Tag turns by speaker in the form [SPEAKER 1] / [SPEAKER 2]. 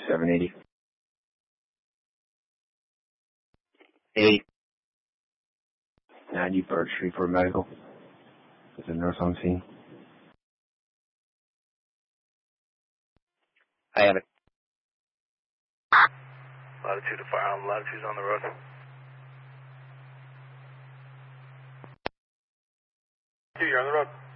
[SPEAKER 1] 780. 80. 90 Birch Street for a medical. There's a nurse on scene. I have it.
[SPEAKER 2] Latitude to fire. Latitude's on the road. You're on the road.